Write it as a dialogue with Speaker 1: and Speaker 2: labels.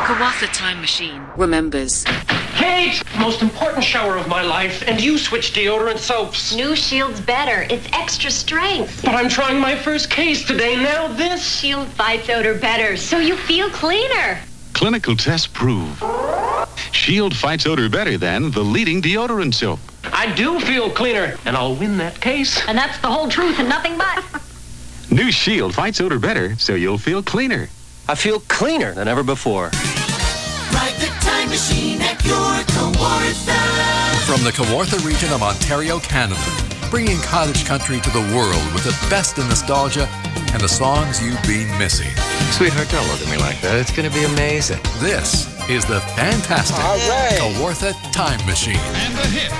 Speaker 1: Kawartha Time Machine remembers.
Speaker 2: Kate! Most important shower of my life, and you switch deodorant soaps.
Speaker 3: New Shield's better. It's extra strength.
Speaker 2: But I'm trying my first case today. Now this.
Speaker 3: Shield fights odor better, so you feel cleaner.
Speaker 4: Clinical tests prove Shield fights odor better than the leading deodorant soap.
Speaker 2: I do feel cleaner, and I'll win that case.
Speaker 3: And that's the whole truth and nothing but.
Speaker 4: New Shield fights odor better, so you'll feel cleaner.
Speaker 5: I feel cleaner than ever before.
Speaker 6: Ride the time machine at your Kawartha.
Speaker 7: From the Kawartha region of Ontario, Canada, bringing cottage country to the world with the best in nostalgia and the songs you've been missing.
Speaker 5: Sweetheart, don't look at me like that. It's going to be amazing.
Speaker 7: This is the fantastic
Speaker 5: All right.
Speaker 7: Kawartha Time Machine.
Speaker 8: And the hit.